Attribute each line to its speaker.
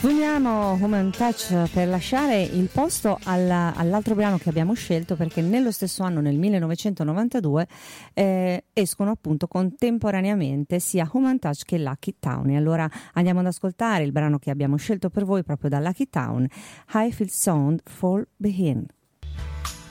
Speaker 1: Sfumiamo Human Touch per lasciare il posto all'altro brano che abbiamo scelto, perché nello stesso anno, nel 1992, escono appunto contemporaneamente sia Human Touch che Lucky Town. E allora andiamo ad ascoltare il brano che abbiamo scelto per voi proprio da Lucky Town, I Feel Sound Fall Behind.